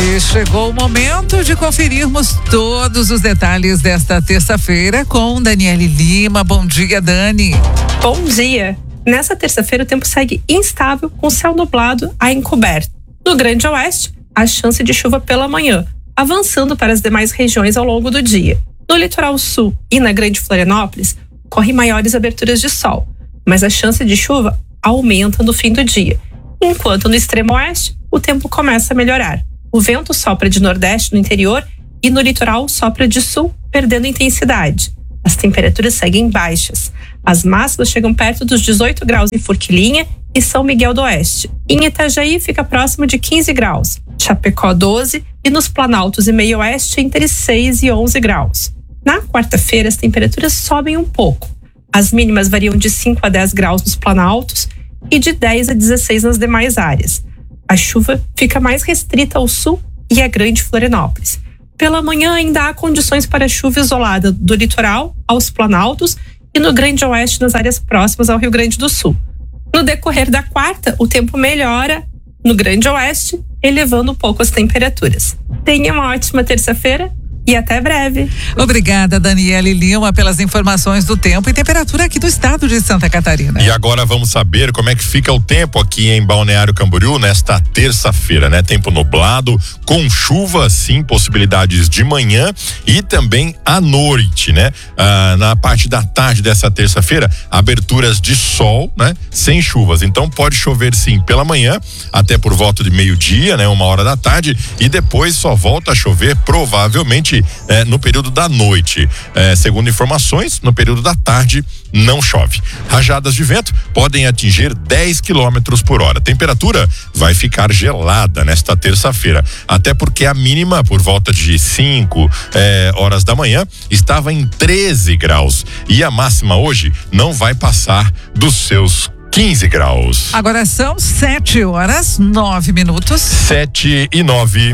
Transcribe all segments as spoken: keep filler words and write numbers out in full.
E chegou o momento de conferirmos todos os detalhes desta terça-feira com Daniele Lima. Bom dia, Dani. Bom dia. Nessa terça-feira o tempo segue instável, com céu nublado a encoberto. No Grande Oeste, há chance de chuva pela manhã, avançando para as demais regiões ao longo do dia. No litoral sul e na Grande Florianópolis, ocorrem maiores aberturas de sol, mas a chance de chuva aumenta no fim do dia. Enquanto no extremo oeste, o tempo começa a melhorar. O vento sopra de nordeste no interior e no litoral sopra de sul, perdendo intensidade. As temperaturas seguem baixas. As máximas chegam perto dos dezoito graus em Forquilinha e São Miguel do Oeste. Em Itajaí fica próximo de quinze graus, Chapecó doze e nos Planaltos e Meio Oeste entre seis e onze graus. Na quarta-feira as temperaturas sobem um pouco. As mínimas variam de cinco a dez graus nos Planaltos e de dez a dezesseis nas demais áreas. A chuva fica mais restrita ao sul e à Grande Florianópolis. Pela manhã ainda há condições para chuva isolada do litoral aos Planaltos e no Grande Oeste nas áreas próximas ao Rio Grande do Sul. No decorrer da quarta, o tempo melhora no Grande Oeste, elevando um pouco as temperaturas. Tenha uma ótima terça-feira e até breve. Obrigada, Daniele Lima, pelas informações do tempo e temperatura aqui do estado de Santa Catarina. E agora vamos saber como é que fica o tempo aqui em Balneário Camboriú nesta terça-feira, né? Tempo nublado, com chuva, sim, possibilidades de manhã e também à noite, né? Ah, na parte da tarde dessa terça-feira, aberturas de sol, né? Sem chuvas. Então pode chover sim pela manhã, até por volta de meio-dia, né? Uma hora da tarde, e depois só volta a chover provavelmente É, no período da noite. É, segundo informações, no período da tarde não chove. Rajadas de vento podem atingir dez quilômetros por hora. Temperatura vai ficar gelada nesta terça-feira, até porque a mínima por volta de cinco é, horas da manhã estava em treze graus e a máxima hoje não vai passar dos seus quinze graus. Agora são sete horas, nove minutos. Sete e nove.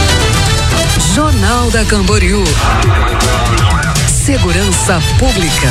Jornal da Camboriú. Segurança Pública.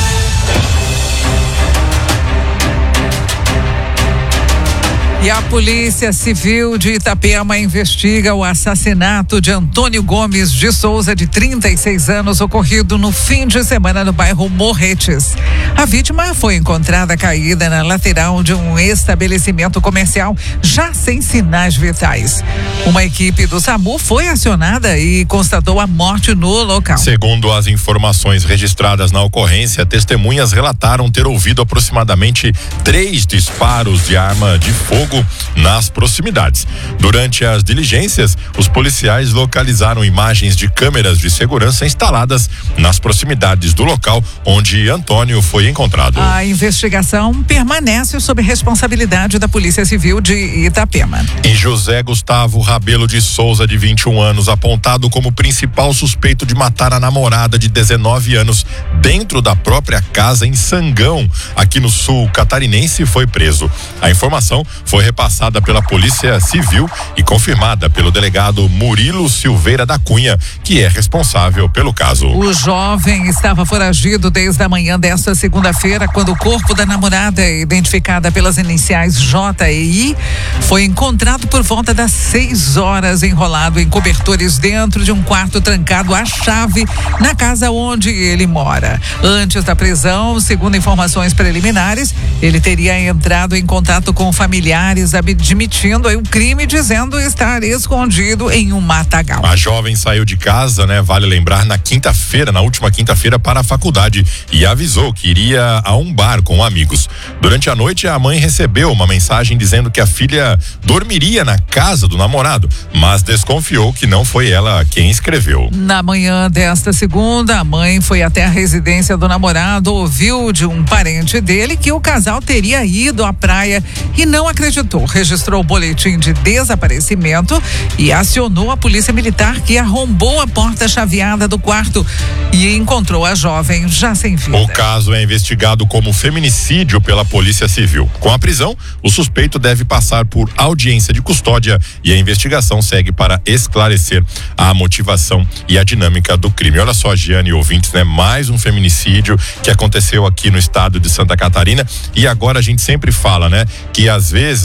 E a Polícia Civil de Itapema investiga o assassinato de Antônio Gomes de Souza, de trinta e seis anos, ocorrido no fim de semana no bairro Morretes. A vítima foi encontrada caída na lateral de um estabelecimento comercial, já sem sinais vitais. Uma equipe do SAMU foi acionada e constatou a morte no local. Segundo as informações registradas na ocorrência, testemunhas relataram ter ouvido aproximadamente três disparos de arma de fogo nas proximidades. Durante as diligências, os policiais localizaram imagens de câmeras de segurança instaladas nas proximidades do local onde Antônio foi encontrado. A investigação permanece sob responsabilidade da Polícia Civil de Itapema. E José Gustavo Rabelo de Souza, de vinte e um anos, apontado como principal suspeito de matar a namorada de dezenove anos dentro da própria casa em Sangão, aqui no sul catarinense, foi preso. A informação foi repassada pela Polícia Civil e confirmada pelo delegado Murilo Silveira da Cunha, que é responsável pelo caso. O jovem estava foragido desde a manhã desta segunda-feira, quando o corpo da namorada, identificada pelas iniciais J e I, foi encontrado por volta das seis horas, enrolado em cobertores dentro de um quarto trancado à chave na casa onde ele mora. Antes da prisão, segundo informações preliminares, ele teria entrado em contato com familiares, admitindo o crime, dizendo estar escondido em um matagal. A jovem saiu de casa, né? Vale lembrar, na quinta-feira, na última quinta-feira, para a faculdade, e avisou que iria a um bar com amigos. Durante a noite, a mãe recebeu uma mensagem dizendo que a filha dormiria na casa do namorado, mas desconfiou que não foi ela quem escreveu. Na manhã desta segunda, a mãe foi até a residência do namorado, ouviu de um parente dele que o casal teria ido à praia e não acreditou. Registrou o boletim de desaparecimento e acionou a polícia militar, que arrombou a porta chaveada do quarto e encontrou a jovem já sem vida. O caso é investigado como feminicídio pela Polícia Civil. Com a prisão, o suspeito deve passar por audiência de custódia e a investigação segue para esclarecer a motivação e a dinâmica do crime. Olha só, Giane e ouvintes, né? Mais um feminicídio que aconteceu aqui no estado de Santa Catarina, e agora a gente sempre fala, né? Que às vezes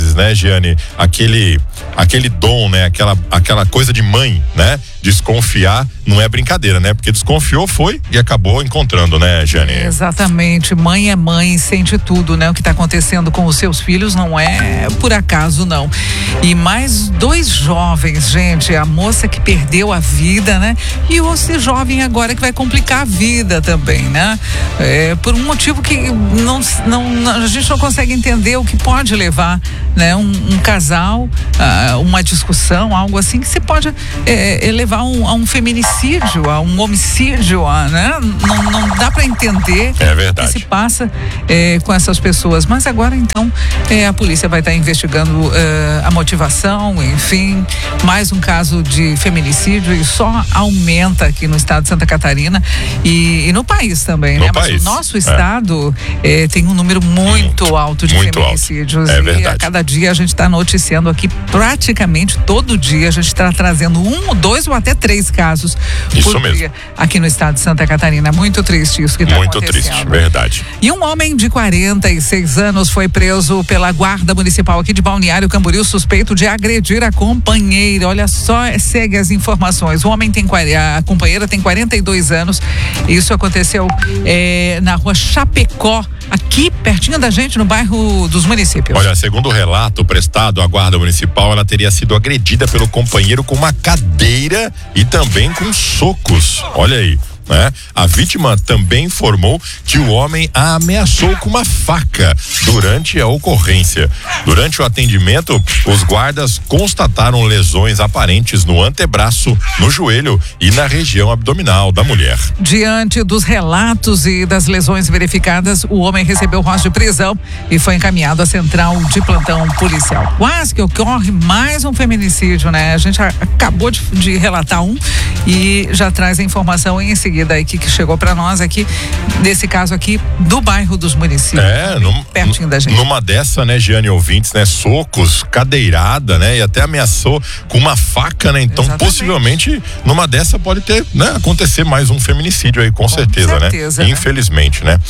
vezes, né, Giane, aquele aquele dom, né, aquela aquela coisa de mãe, né? Desconfiar não é brincadeira, né? Porque desconfiou, foi e acabou encontrando, né, Giane? Exatamente, mãe é mãe, sente tudo, né? O que está acontecendo com os seus filhos não é por acaso, não. E mais dois jovens, gente, a moça que perdeu a vida, né? E esse jovem agora que vai complicar a vida também, né? É, por um motivo que não, não, a gente não consegue entender o que pode levar, né? Um, um casal, a uma discussão, algo assim, que se pode é, levar a um, a um feminicídio, a um homicídio, a, né? Não, não dá para entender é verdade. o que se passa é, com essas pessoas. Mas agora, então, é, a polícia vai estar investigando é, a motivação, enfim, mais um caso de feminicídio e só aumenta aqui no estado de Santa Catarina e, e no país também, no né? País. Mas o nosso estado é. É, tem um número muito, muito alto de muito feminicídios. Alto. É e verdade. A cada dia a gente está noticiando aqui, praticamente todo dia a gente está trazendo um, dois ou até três casos isso por mesmo. dia aqui no estado de Santa Catarina. Muito triste isso que está acontecendo. Muito triste, verdade. E um homem de quarenta e seis anos foi preso pela guarda municipal aqui de Balneário Camboriú, suspeito de agredir a companheira. Olha só, segue as informações. O homem tem, a companheira tem quarenta e dois anos. Isso aconteceu é, na rua Chapecó, aqui pertinho da gente, no bairro dos Municípios. Olha, segundo o relato prestado à guarda municipal, ela teria sido agredida pelo companheiro com uma cadeira e também com socos. Olha aí. Né? A vítima também informou que o homem a ameaçou com uma faca durante a ocorrência. Durante o atendimento, os guardas constataram lesões aparentes no antebraço, no joelho e na região abdominal da mulher. Diante dos relatos e das lesões verificadas, o homem recebeu voz de prisão e foi encaminhado à central de plantão policial. Quase que ocorre mais um feminicídio, né? A gente acabou de, de relatar um e já traz a informação em seguida aí que, que chegou para nós aqui, nesse caso aqui, do bairro dos Municípios. É, num, pertinho da gente. Numa dessa, né, Giane, ouvintes, né, socos, cadeirada, né, e até ameaçou com uma faca, né, então Exatamente. Possivelmente numa dessa pode ter, né, acontecer mais um feminicídio aí, com, com certeza, certeza, né, né? Infelizmente, né.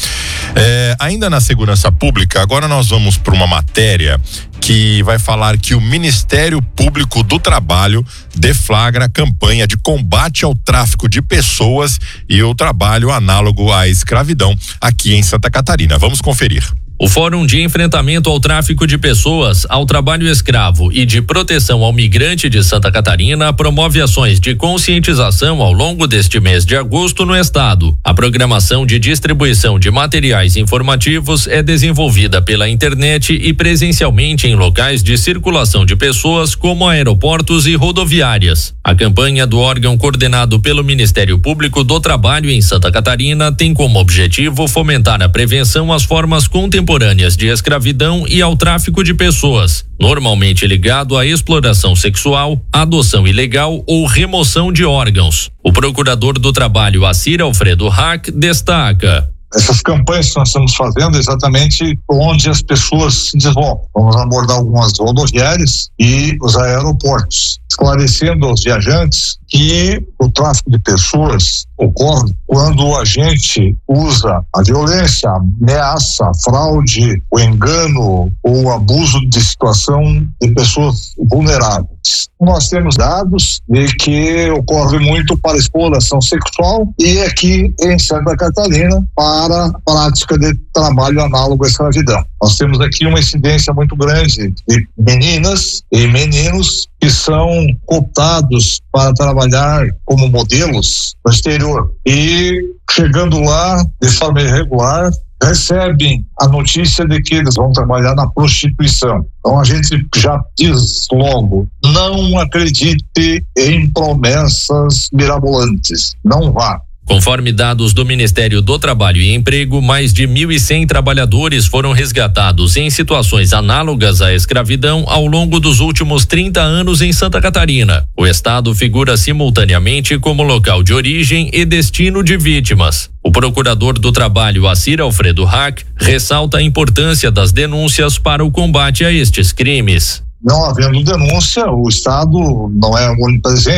É, ainda na segurança pública, agora nós vamos para uma matéria que vai falar que o Ministério Público do Trabalho deflagra a campanha de combate ao tráfico de pessoas e o trabalho análogo à escravidão aqui em Santa Catarina. Vamos conferir. O Fórum de Enfrentamento ao Tráfico de Pessoas, ao Trabalho Escravo e de Proteção ao Migrante de Santa Catarina promove ações de conscientização ao longo deste mês de agosto no estado. A programação de distribuição de materiais informativos é desenvolvida pela internet e presencialmente em locais de circulação de pessoas como aeroportos e rodoviárias. A campanha do órgão coordenado pelo Ministério Público do Trabalho em Santa Catarina tem como objetivo fomentar a prevenção às formas contemporâneas de escravidão e ao tráfico de pessoas, normalmente ligado à exploração sexual, adoção ilegal ou remoção de órgãos. O procurador do Trabalho, Assir Alfredo Hack, destaca: essas campanhas que nós estamos fazendo exatamente onde as pessoas se deslocam. Vamos abordar algumas rodoviárias e os aeroportos, esclarecendo aos viajantes que o tráfico de pessoas ocorre quando o agente usa a violência, a ameaça, a fraude, o engano ou o abuso de situação de pessoas vulneráveis. Nós temos dados de que ocorre muito para exploração sexual e aqui em Santa Catarina para a prática de trabalho análogo à escravidão. Nós temos aqui uma incidência muito grande de meninas e meninos que são cooptados para trabalhar como modelos no exterior e chegando lá de forma irregular recebem a notícia de que eles vão trabalhar na prostituição. Então a gente já diz logo, não acredite em promessas mirabolantes, não vá. Conforme dados do Ministério do Trabalho e Emprego, mais de mil e cem trabalhadores foram resgatados em situações análogas à escravidão ao longo dos últimos trinta anos em Santa Catarina. O estado figura simultaneamente como local de origem e destino de vítimas. O procurador do Trabalho, Assir Alfredo Hack, ressalta a importância das denúncias para o combate a estes crimes. Não havendo denúncia, o Estado não é onipresente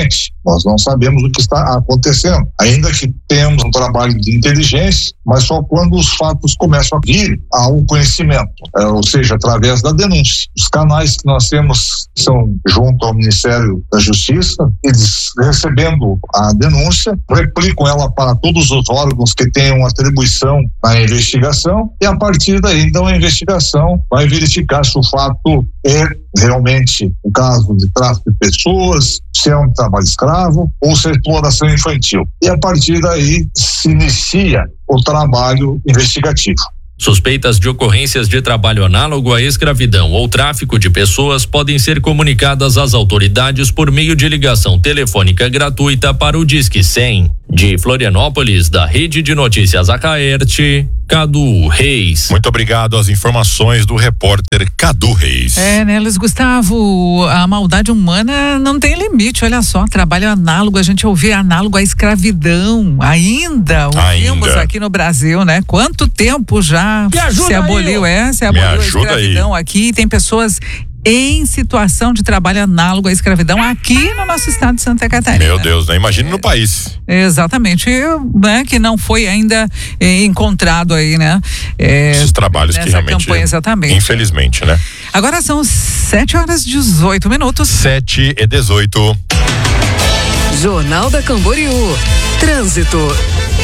Nós não sabemos o que está acontecendo. Ainda que temos um trabalho de inteligência, mas só quando os fatos começam a vir ao conhecimento, é, ou seja, através da denúncia. Os canais que nós temos são junto ao Ministério da Justiça, eles recebendo a denúncia, replicam ela para todos os órgãos que tenham atribuição na investigação e a partir daí, então, a investigação vai verificar se o fato é realmente um caso de tráfico de pessoas, se é um trabalho escravo ou se é exploração infantil. E a partir daí se inicia o trabalho investigativo. Suspeitas de ocorrências de trabalho análogo à escravidão ou tráfico de pessoas podem ser comunicadas às autoridades por meio de ligação telefônica gratuita para o Disque cem. De Florianópolis, da Rede de Notícias Acaerte, Cadu Reis. Muito obrigado às informações do repórter Cadu Reis. É, né, Luiz Gustavo, a maldade humana não tem limite, olha só, trabalho análogo, a gente ouvia análogo à escravidão, ainda ouvimos ainda. aqui no Brasil, né? Quanto tempo já se aboliu, aí, é, se aboliu a escravidão aí. aqui, tem pessoas em situação de trabalho análogo à escravidão aqui no nosso estado de Santa Catarina. Meu Deus, né? Imagina no país. Exatamente, né? Que não foi ainda eh, encontrado aí, né? Eh, Esses trabalhos que realmente, campanha, exatamente. infelizmente, né? Agora são sete horas e dezoito minutos. Sete e dezoito. Jornal da Camboriú. Trânsito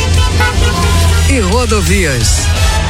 e rodovias.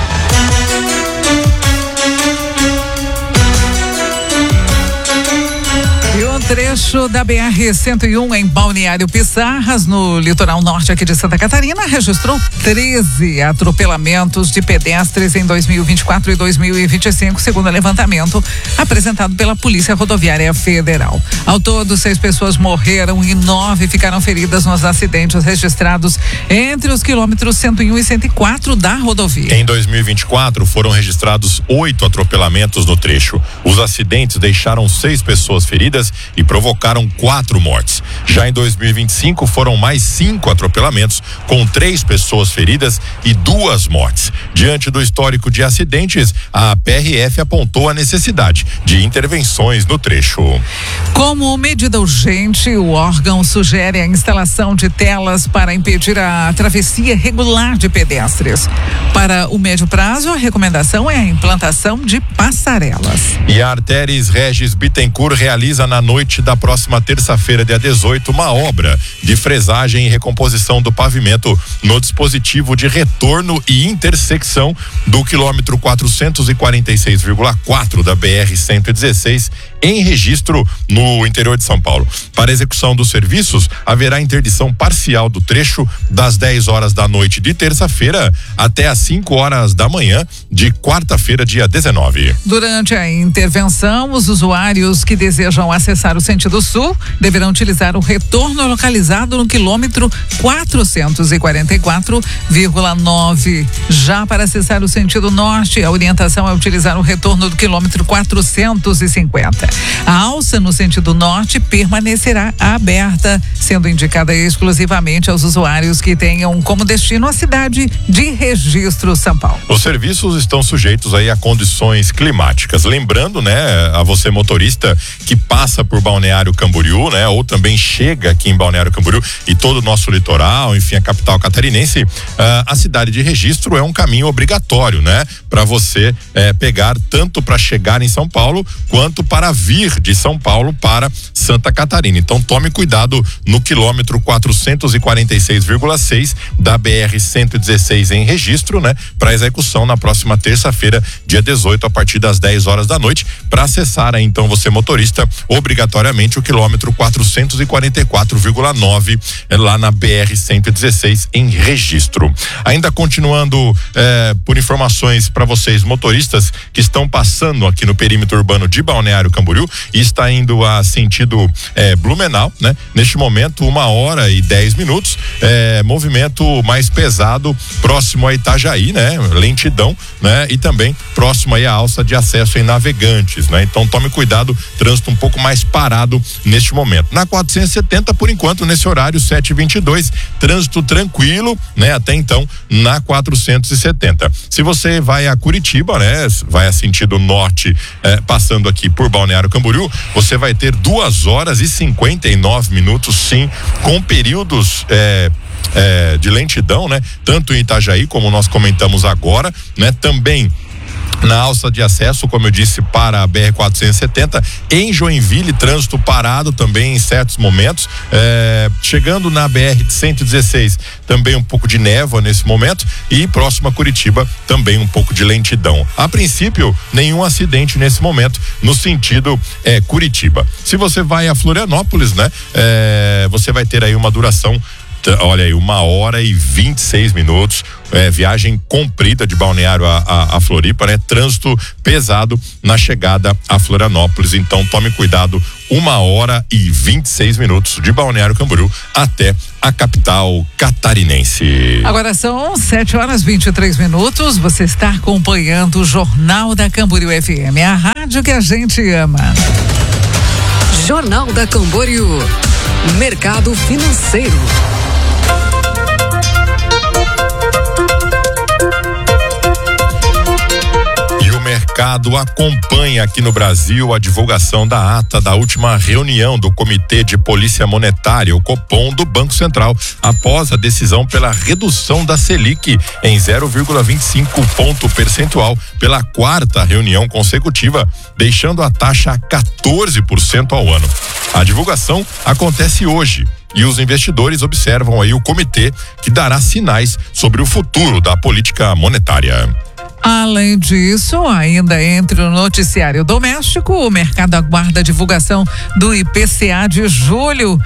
Trecho da B R cento e um em Balneário Pissarras, no litoral norte aqui de Santa Catarina, registrou treze atropelamentos de pedestres em dois mil e vinte e quatro e dois mil e vinte e cinco, segundo o levantamento apresentado pela Polícia Rodoviária Federal. Ao todo, seis pessoas morreram e nove ficaram feridas nos acidentes registrados entre os quilômetros cento e um e cento e quatro da rodovia. Em dois mil e vinte e quatro, foram registrados oito atropelamentos no trecho. Os acidentes deixaram seis pessoas feridas e provocaram quatro mortes. Já em dois mil e vinte e cinco foram mais cinco atropelamentos, com três pessoas feridas e duas mortes. Diante do histórico de acidentes, a P R F apontou a necessidade de intervenções no trecho. Como medida urgente, o órgão sugere a instalação de telas para impedir a travessia regular de pedestres. Para o médio prazo, a recomendação é a implantação de passarelas. E a Artéries Regis Bittencourt realiza na noite da próxima terça-feira, dia dezoito, uma obra de fresagem e recomposição do pavimento no dispositivo de retorno e intersecção do quilômetro quatrocentos e quarenta e seis vírgula quatro da B R cento e dezesseis em Registro, no interior de São Paulo. Para a execução dos serviços, haverá interdição parcial do trecho das dez horas da noite de terça-feira até às cinco horas da manhã de quarta-feira, dia dezenove. Durante a intervenção, os usuários que desejam acessar o sentido sul deverão utilizar o retorno localizado no quilômetro quatrocentos e quarenta e quatro vírgula nove. Já para acessar o sentido norte, a orientação é utilizar o retorno do quilômetro quatrocentos e cinquenta. A alça no sentido norte permanecerá aberta, sendo indicada exclusivamente aos usuários que tenham como destino a cidade de Registro, São Paulo. Os serviços estão sujeitos aí a condições climáticas. Lembrando, né, a você motorista que passa por Balneário Camboriú, né, ou também chega aqui em Balneário Camboriú e todo o nosso litoral, enfim, a capital catarinense, uh, a cidade de Registro é um caminho obrigatório, né, para você eh, pegar tanto para chegar em São Paulo quanto para vir de São Paulo para Santa Catarina. Então tome cuidado no quilômetro quatrocentos e quarenta e seis vírgula seis da B R cento e dezesseis em Registro, né, para execução na próxima terça-feira, dia dezoito, a partir das dez horas da noite. Para acessar aí, então, você motorista, obrigatoriamente o quilômetro quatrocentos e quarenta e quatro vírgula nove é lá na B R cento e dezesseis em Registro. Ainda continuando eh, por informações para vocês motoristas que estão passando aqui no perímetro urbano de Balneário Camboriú e está indo a sentido eh, Blumenau, né? Neste momento, uma hora e dez minutos, eh, movimento mais pesado próximo a Itajaí, né? Lentidão, né? E também próximo aí a alça de acesso em Navegantes, né? Então tome cuidado, trânsito um pouco mais parado neste momento. Na quatrocentos e setenta, por enquanto, nesse horário sete e vinte e dois, trânsito tranquilo, né? Até então, na quatrocentos e setenta. Se você vai a Curitiba, né? Vai a sentido norte, eh, passando aqui por Balneário Camboriú, você vai ter duas horas e cinquenta e nove minutos, sim, com períodos eh, eh, de lentidão, né? Tanto em Itajaí, como nós comentamos agora, né? Também na alça de acesso, como eu disse, para a B R quatrocentos e setenta, em Joinville, trânsito parado também em certos momentos, é, chegando na B R cento e dezesseis, também um pouco de névoa nesse momento, e próximo a Curitiba, também um pouco de lentidão. A princípio, nenhum acidente nesse momento, no sentido é, Curitiba. Se você vai a Florianópolis, né, é, você vai ter aí uma duração, olha aí, uma hora e vinte e seis minutos, é, viagem comprida de Balneário a, a, a Floripa, né? Trânsito pesado na chegada a Florianópolis, então tome cuidado, uma hora e vinte e seis minutos de Balneário Camboriú até a capital catarinense. Agora são sete horas e vinte e três minutos, você está acompanhando o Jornal da Camboriú F M, a rádio que a gente ama. Jornal da Camboriú, mercado financeiro. O mercado acompanha aqui no Brasil a divulgação da ata da última reunião do Comitê de Polícia Monetária, o Copom, do Banco Central, após a decisão pela redução da Selic em zero vírgula vinte e cinco ponto percentual pela quarta reunião consecutiva, deixando a taxa a quatorze por cento ao ano. A divulgação acontece hoje e os investidores observam aí o comitê, que dará sinais sobre o futuro da política monetária. Além disso, ainda entre o noticiário doméstico, o mercado aguarda a divulgação do I P C A de julho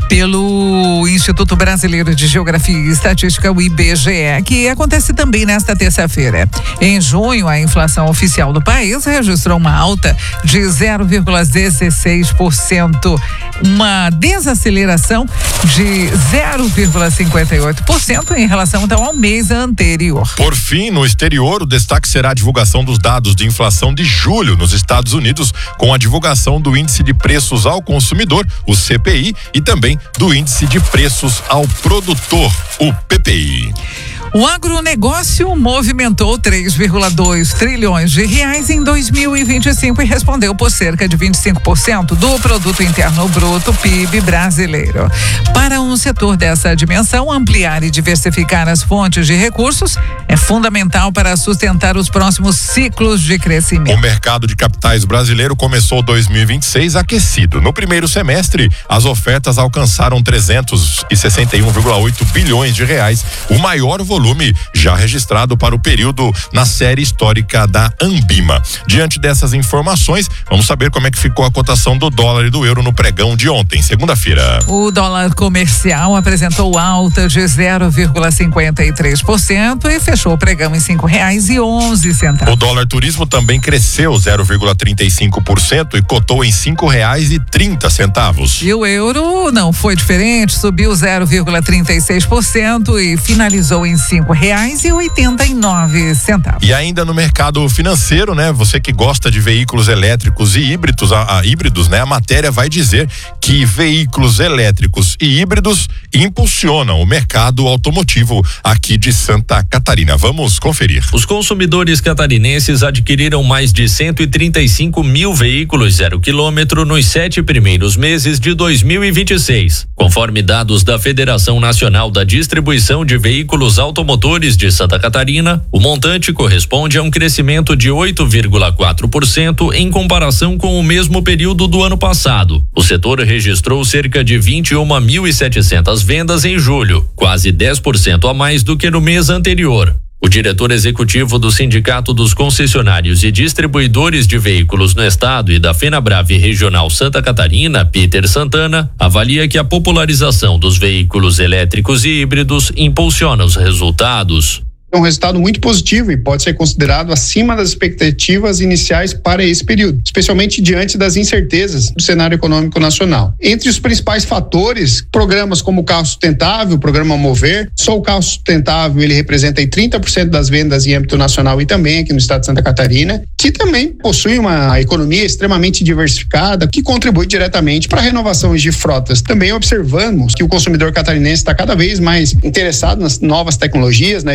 pelo Instituto Brasileiro de Geografia e Estatística, o I B G E, que acontece também nesta terça-feira. Em junho, a inflação oficial do país registrou uma alta de zero vírgula dezesseis por cento, uma desaceleração de zero vírgula cinquenta e oito por cento em relação então ao mês anterior. Por fim, no exterior, o destaque será a divulgação dos dados de inflação de julho nos Estados Unidos, com a divulgação do índice de preços ao consumidor, o C P I, e também do índice de preços ao produtor, o P P I. O agronegócio movimentou três vírgula dois trilhões de reais em dois mil e vinte e cinco e respondeu por cerca de vinte e cinco por cento do Produto Interno Bruto, P I B brasileiro. Para um setor dessa dimensão, ampliar e diversificar as fontes de recursos é fundamental para sustentar os próximos ciclos de crescimento. O mercado de capitais brasileiro começou dois mil e vinte e seis aquecido. No primeiro semestre, as ofertas alcançaram trezentos e sessenta e um vírgula oito bilhões de reais, o maior volume já registrado para o período na série histórica da Ambima. Diante dessas informações, vamos saber como é que ficou a cotação do dólar e do euro no pregão de ontem, segunda-feira. O dólar comercial apresentou alta de zero vírgula cinquenta e três por cento e fechou o pregão em cinco reais e onze centavos. O dólar turismo também cresceu zero vírgula trinta e cinco por cento e cotou em cinco reais e trinta centavos. E o euro não foi diferente, subiu zero vírgula trinta e seis por cento e finalizou em cinco reais e oitenta e nove centavos. E ainda no mercado financeiro, né? Você que gosta de veículos elétricos e híbridos, a, a híbridos, né? A matéria vai dizer que veículos elétricos e híbridos impulsionam o mercado automotivo aqui de Santa Catarina. Vamos conferir. Os consumidores catarinenses adquiriram mais de cento e trinta e cinco mil veículos zero quilômetro nos sete primeiros meses de dois mil e vinte e seis, conforme dados da Federação Nacional da Distribuição de Veículos Automotores de Santa Catarina. O montante corresponde a um crescimento de oito vírgula quatro por cento em comparação com o mesmo período do ano passado. O setor registrou cerca de vinte e uma mil e setecentas vendas em julho, quase dez por cento a mais do que no mês anterior. O diretor executivo do Sindicato dos Concessionários e Distribuidores de Veículos no Estado e da FenaBrave Regional Santa Catarina, Peter Santana, avalia que a popularização dos veículos elétricos e híbridos impulsiona os resultados. É um resultado muito positivo e pode ser considerado acima das expectativas iniciais para esse período, especialmente diante das incertezas do cenário econômico nacional. Entre os principais fatores, programas como o Carro Sustentável, o programa Mover, só o Carro Sustentável ele representa aí trinta por cento das vendas em âmbito nacional e também aqui no estado de Santa Catarina, que também possui uma economia extremamente diversificada que contribui diretamente para a renovação de frotas. Também observamos que o consumidor catarinense está cada vez mais interessado nas novas tecnologias, na eficiência energética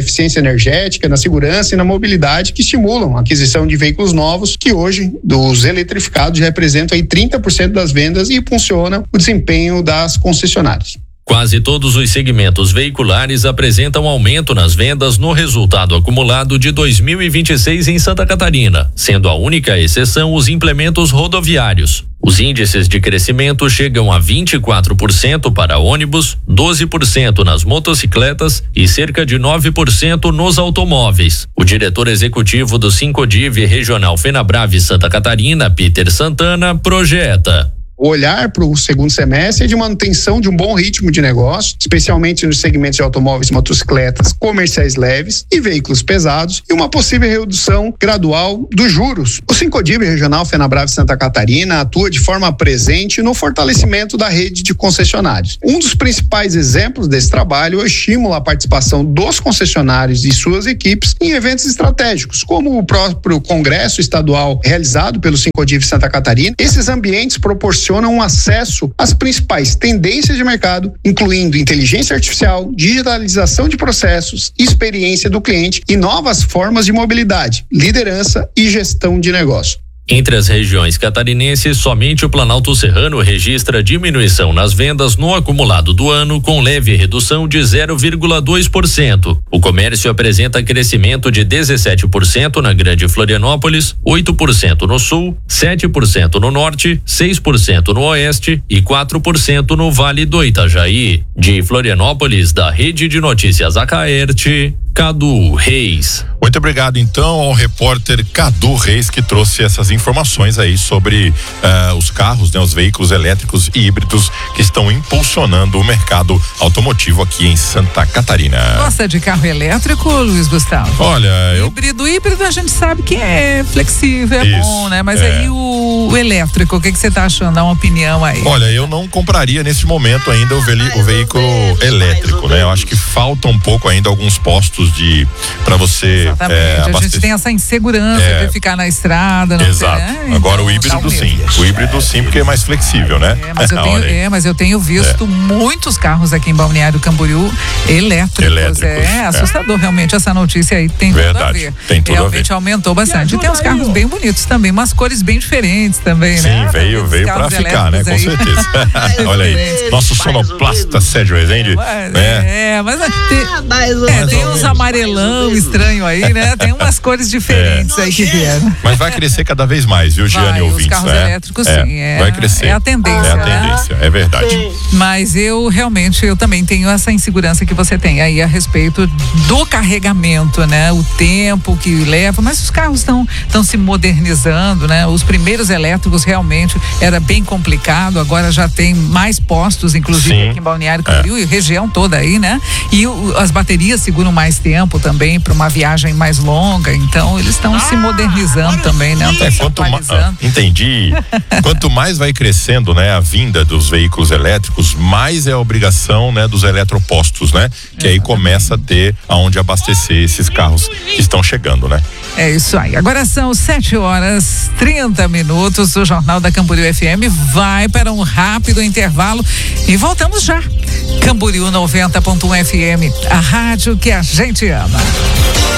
energética, na segurança e na mobilidade, que estimulam a aquisição de veículos novos, que hoje, dos eletrificados, representam aí trinta por cento das vendas e impulsionam o desempenho das concessionárias. Quase todos os segmentos veiculares apresentam aumento nas vendas no resultado acumulado de dois mil e vinte e seis em Santa Catarina, sendo a única exceção os implementos rodoviários. Os índices de crescimento chegam a vinte e quatro por cento para ônibus, doze por cento nas motocicletas e cerca de nove por cento nos automóveis. O diretor executivo do Sincodiv Regional Fenabrave Santa Catarina, Peter Santana, projeta: o olhar para o segundo semestre é de manutenção de um bom ritmo de negócio, especialmente nos segmentos de automóveis, motocicletas, comerciais leves e veículos pesados, e uma possível redução gradual dos juros. O Sincodiv Regional Fenabrave Santa Catarina atua de forma presente no fortalecimento da rede de concessionários. Um dos principais exemplos desse trabalho é o estímulo à participação dos concessionários e suas equipes em eventos estratégicos, como o próprio Congresso Estadual realizado pelo Sincodiv Santa Catarina. Esses ambientes proporcionam um acesso às principais tendências de mercado, incluindo inteligência artificial, digitalização de processos, experiência do cliente e novas formas de mobilidade, liderança e gestão de negócio. Entre as regiões catarinenses, somente o Planalto Serrano registra diminuição nas vendas no acumulado do ano, com leve redução de zero vírgula dois por cento. O comércio apresenta crescimento de dezessete por cento na Grande Florianópolis, oito por cento no Sul, sete por cento no Norte, seis por cento no Oeste e quatro por cento no Vale do Itajaí. De Florianópolis, da Rede de Notícias Acaerte, Cadu Reis. Muito obrigado então ao repórter Cadu Reis, que trouxe essas informações aí sobre uh, os carros, né, os veículos elétricos e híbridos que estão impulsionando o mercado automotivo aqui em Santa Catarina. Gosta de carro elétrico, Luiz Gustavo? Olha, eu... Híbrido, híbrido a gente sabe que é flexível, é Isso, bom, né? Mas é. aí o, o elétrico, o que que você tá achando? Dá uma opinião aí. Olha, eu não compraria nesse momento ainda o, veli, o veículo elétrico, né? Eu acho que falta um pouco ainda alguns postos de para você Exatamente. é, a gente tem essa insegurança é, de ficar na estrada. Não exato. Ter, né? Agora então, o híbrido sim. O híbrido sim, porque é mais flexível, né? É, mas eu tenho, é, mas eu tenho visto é. muitos carros aqui em Balneário Camboriú elétricos. elétricos é assustador é. realmente essa notícia aí. Tem Verdade, tudo a ver. Tem tudo realmente a ver. aumentou bastante. E tem uns carros bem bonitos também, umas cores bem diferentes também, sim, né? Sim, veio, veio pra ficar, né? Com aí. certeza. Olha aí, nosso sonoplasta Sérgio Rezende. Mas, né? É, mas tem, é, tem uns amarelão estranho aí, né? Tem umas cores diferentes é. aí que vieram. Mas vai crescer cada vez mais, viu, Giane, ouvintes? Os carros né? elétricos, é. sim. É, vai crescer. É a tendência. É a tendência, né? é verdade. Mas eu realmente, eu também tenho essa insegurança que você tem aí a respeito do carregamento, né? O tempo que leva, mas os carros estão estão se modernizando, né? Os primeiros elétricos realmente era bem complicado, agora já tem mais postos, inclusive sim. aqui em Balneário Camboriú é. e região toda aí, né? E o, as baterias seguram mais tempo também para uma viagem mais longa, então eles estão ah, se modernizando também, né? É, quanto ma- ah, entendi. Quanto mais vai crescendo, né, a vinda dos veículos elétricos, mais é a obrigação, né, dos eletropostos, né? Que é. aí começa a ter aonde abastecer esses carros que estão chegando, né? É isso aí. Agora são sete horas trinta minutos. O Jornal da Camboriú F M vai para um rápido intervalo e voltamos já. Camboriú noventa ponto um F M, a rádio que a gente ama.